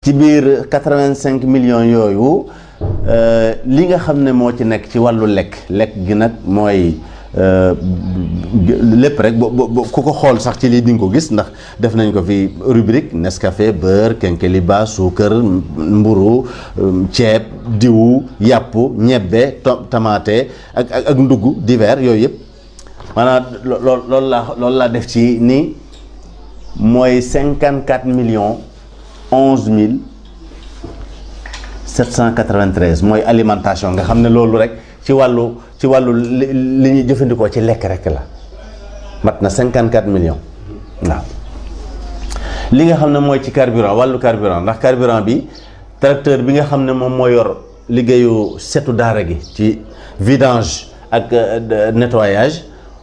ci biir 85 millions yooyu li nga xam ne moo ci nekk ci wàllu lekk gi nag mooy lépp rek ku ko xool sax ci lii di nga ko gis ndax def nañ ko fi rubrique Nescafé beurre kenkeliba suukar mburu ceeb diwu yàpp ñebbe tamaate ak ndugg divers yooyu yëpp maanaam loolu laa def ci ni mooy 54 millions 11 mille 793 mooy alimentation nga xam ne loolu rek ci wàllu li ñuy jëfandikoo ci lekk rek la mat na 54 millions waaw. li nga xam ne mooy ci carburant wàllu carburant ndax carburant bi tracteur bi nga xam ne moom moo yor liggéeyu setu daara gi ci vidange ak nettoyage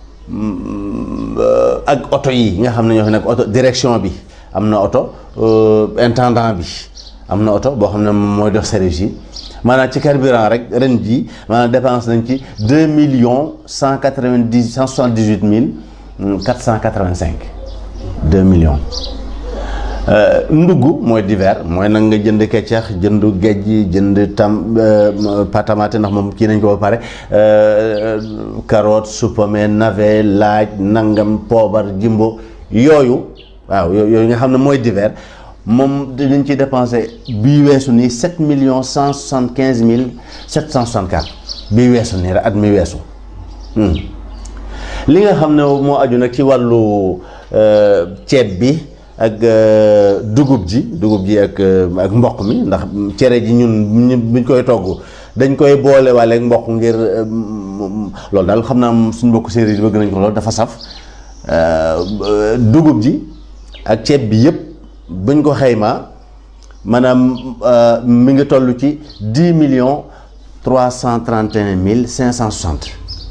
ak oto yi nga xam ne ñoo fi nekk oto direction bi am na oto intendant bi am na oto boo xam ne moom mooy dox service yi maanaam ci carburant rek ren ji maanaam dépense nañ ci 2,178,485 2 millions. ndugg mooy divers mooy nag nga jënd keccax jënd géej jënd patamate ndax moom kii nañ ko ba pare carotte supame navet laaj nangam poobar jimbo yooyu waaw yooyu nga xam ne mooy divers moom dañ ci dépensé bii weesu nii 7,175,764 bii weesu nii rek at mi weesu li nga xam ne moo aju nag ci wàllu ceeb bi ak dugub ji ak mboq mi ndax cere ji ñun buñ koy togg dañ koy boole waale ak mboq ngir loolu daal xam naa suñ mbokk séeréer yi bëgg nañ ko loolu dafa saf dugub ji ak ceeb bi yëpp buñ ko xaymaa maanaam mi ngi toll ci 10,331,560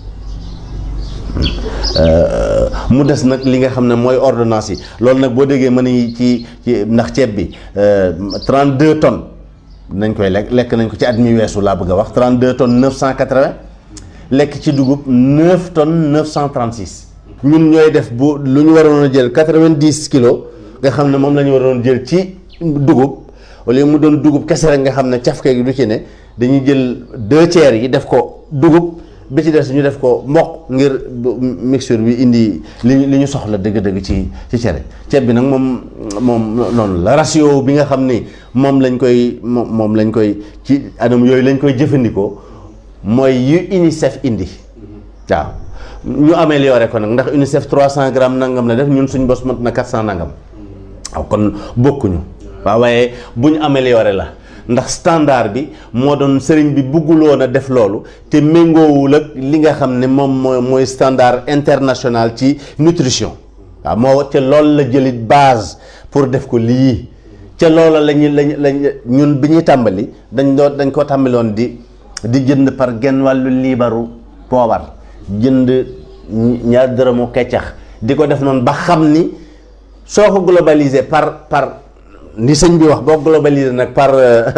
mu des nag li nga xam ne mooy ordonnance yi loolu nag boo déggee mën a ci ndax ceeb bi 32 tonnes nañ koy lekk nañ ko ci at mi weesu laa bëgg a wax 32 tonnes 980 lekk ci dugub 9 tonnes 936 ñun ñooy def bu lu ñu waroon a jël 90 kilos nga xam ne moom la ñu waroon jël ci dugub wala mu doon dugub kese rek nga xam ne cafke gi du ci ne dañuy jël 2 tiers yi def ko dugub bi ci des ñu def ko mboq ngir mixture bi indi li ñu soxla dëgg-dëgg ci cere ceeb bi nag moom noonu la ratio bi nga xam ni moom lañ koy ci anam yooyu lañ koy jëfandikoo mooy yu UNICEF indi waaw ñu amélioré ko nag ndax UNICEF 300 grammes nangam la def ñun suñ bos mat na 400 nangam waaw kon bokkuñu waaw waaye bu ñu amélioré la ndax standard bi moo doon sëriñ bi bëgguloon a def loolu te méngoowul ak li nga xam ne moom mooy standard international ci nutrition waaw moo ca loolu la jëlit base pour def ko lii ca loola lañ ñun bi ñuy tàmbali dañ ko tàmbaloon di jënd par genn wàllu liibaru poobar jënd ñaar dërëmu keccax di ko def noonu ba xam ni soo ko globalisé par ni sëñ bi wax boo globalisé nag par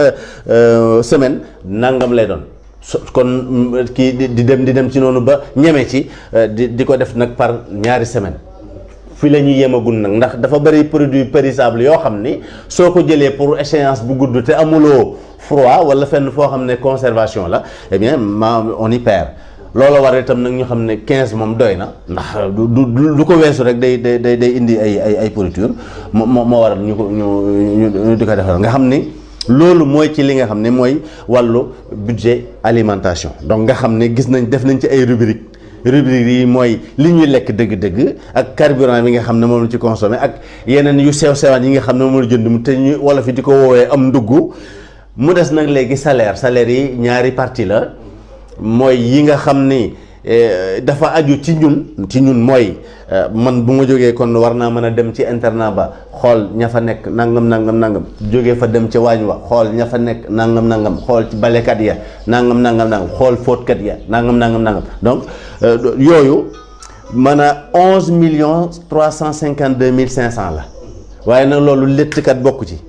semaine nangam lay doon kon kii di dem ci noonu ba ñeme ci di ko def nag par ñaari semaine fi la ñuy yemagul nag ndax dafa bëri produit périssable yoo xam ni soo ko jëlee pour échéance bu gudd te amuloo froid wala fenn foo xam ne conservation la eh bien on y perd loolu war itam nag ñu xam ne 15 moom doy na ndax du ko weesu rek day indi ay pourriture moo waral ñu di ko defal nga xam ni loolu mooy ci li nga xam ne mooy wàllu budget alimentation donc nga xam ne gis nañ def nañ ci ay rubrique yi mooy li ñuy lekk dëgg-dëgg ak carburant bi nga xam ne moom la ci consommé ak yeneen yu sew-sewaan yi nga xam ne moom la jënd mu te ñu wala fi di ko woowee am ndugg mu des nag léegi salaire yi ñaari partie la mooy yi nga xam ni dafa aju ci ñun mooy man bu ma jógee kon war naa mën a dem ci internat ba xool ña fa nekk nangam jógee fa dem ca waañ wa xool ña fa nekk nangam xool ci balekat ya nangam xool fóotkat ya nangam donc yooyu mën a 11,352,500 la waaye nag loolu léttkat bokku ci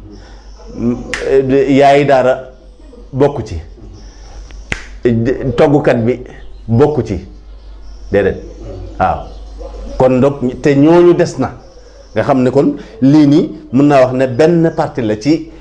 yaayi daara bokku ci toggukat bi bokku ci déedéet waaw kon donc te ñooñu des na nga xam ne kon lii nii mën naa wax ne benn partie la ci